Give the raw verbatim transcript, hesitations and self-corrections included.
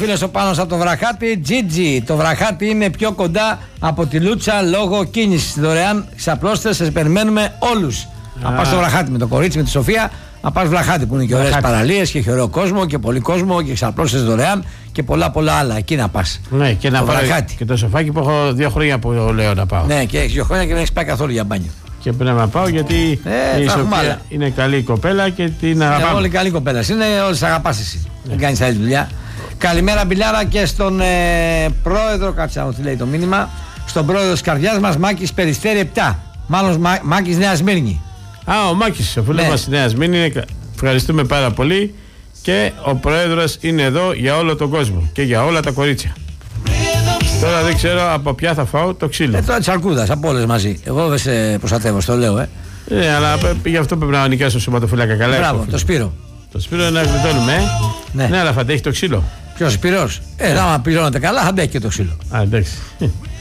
φίλος ο Πάνος από το Βραχάτι. Τζίτζι, το Βραχάτι είναι πιο κοντά από τη Λούτσα λόγω κίνησης. Δωρεάν ξαπλώστε, σας περιμένουμε όλους. Να πας στο Βραχάτι με το κορίτσι, με τη Σοφία. Να πας Βραχάτι που είναι και ωραίες παραλίες και έχει ωραίο κόσμο και πολύ κόσμο και ξαπλώστε δωρεάν και πολλά πολλά άλλα. Εκεί να πας. Ναι, και να πάω και το σοφάκι που έχω δύο χρόνια που λέω να πάω. Ναι, και έχει δύο χρόνια και δεν έχει πάει καθόλου για μπάνιο. Και πρέπει να πάω γιατί ε, η Σοφία είναι καλή κοπέλα και την αγαπάμε. Είναι όλη καλή κοπέλα. Είναι όλες αγαπάς εσύ. Ναι. Δεν κάνεις άλλη δουλειά. Καλημέρα Μπιλάρα και στον ε, πρόεδρο, κάτσε να μου τι λέει το μήνυμα. Στον πρόεδρο της καρδιάς μας, Μάκης Περιστέρη επτά. Μάλλον Μά, Μάκης Νέα Σμύρνη. Α, ο Μάκης, ο φίλος ναι. μας Νέα Σμύρνη. Ευχαριστούμε πάρα πολύ. Και ο πρόεδρος είναι εδώ για όλο τον κόσμο και για όλα τα κορίτσια. Τώρα δεν ξέρω από ποια θα φάω το ξύλο. Ε, τώρα της αρκούδας, από όλες μαζί. Εγώ δεν σε προστατεύω, στο λέω, ε. Ε, αλλά γι' αυτό πρέπει να νοικιάσω σωματοφύλακα καλά. Μπράβο, το Σπύρο. Το Σπύρο να γλιτώνουμε, ε. Ναι, ναι, αλλά θα αντέχει το ξύλο. Ποιος Σπύρος? Ε, άμα πληρώνετε καλά, θα αντέχει και το ξύλο. Α, εντάξει.